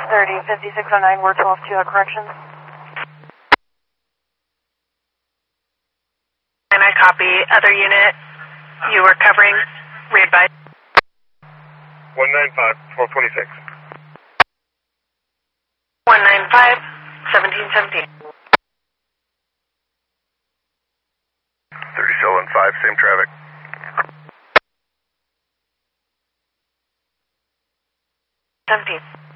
305609, we're 12-2 corrections. And I copy. Other unit, you were covering. Readvise. 195, 1226. 195, 1717. 30-5, same traffic. 17.